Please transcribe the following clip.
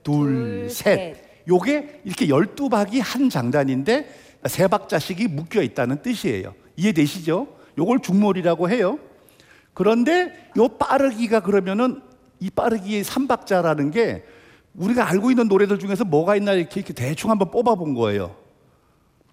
둘, 셋. 요게 이렇게 12박이 한 장단인데 세 박자씩이 묶여 있다는 뜻이에요. 이해되시죠? 요걸 중몰이라고 해요. 그런데 요 빠르기가 그러면은 이 빠르기의 3박자라는 게 우리가 알고 있는 노래들 중에서 뭐가 있나 이렇게 대충 한번 뽑아 본 거예요.